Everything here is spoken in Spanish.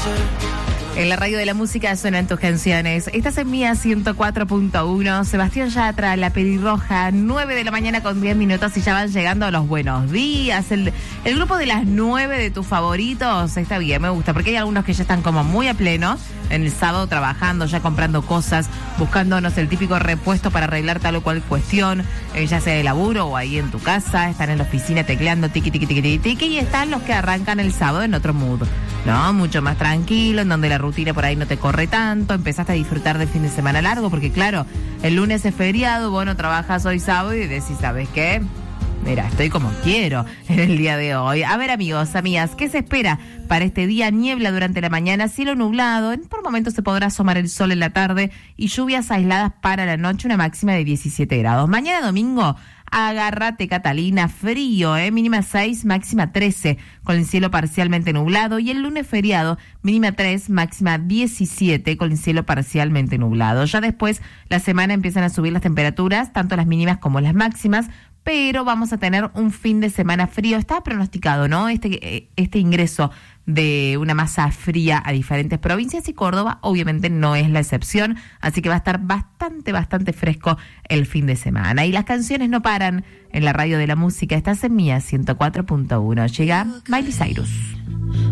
En la radio de la música suenan tus canciones. Estás en Mía 104.1. Sebastián Yatra, La Pelirroja, 9 de la mañana con 10 minutos y ya van llegando los buenos días. El grupo de las 9 de tus favoritos está bien, me gusta, porque hay algunos que ya están como muy a pleno en el sábado trabajando, ya comprando cosas, buscándonos el típico repuesto para arreglar tal o cual cuestión, ya sea de laburo o ahí en tu casa, están en la oficina tecleando tiqui, tiqui, tiqui, tiqui, tiqui, y están los que arrancan el sábado en otro mood, ¿no? Mucho más tranquilo, en donde la rutina por ahí no te corre tanto, empezaste a disfrutar del fin de semana largo, porque claro, el lunes es feriado, vos no trabajas hoy sábado y decís, ¿sabes qué? Mira, estoy como quiero en el día de hoy. A ver, amigos, amigas, ¿qué se espera para este día? Niebla durante la mañana, cielo nublado, por momentos se podrá asomar el sol en la tarde y lluvias aisladas para la noche, una máxima de 17 grados. Mañana domingo, agárrate, Catalina, frío, mínima 6, máxima 13, con el cielo parcialmente nublado. Y el lunes feriado, mínima 3, máxima 17, con el cielo parcialmente nublado. Ya después, la semana empiezan a subir las temperaturas, tanto las mínimas como las máximas, pero vamos a tener un fin de semana frío. Está pronosticado, ¿no? Este ingreso de una masa fría a diferentes provincias y Córdoba obviamente no es la excepción, así que va a estar bastante fresco el fin de semana. Y las canciones no paran en la radio de la música. Estás en Mía 104.1. Llega Miley Cyrus.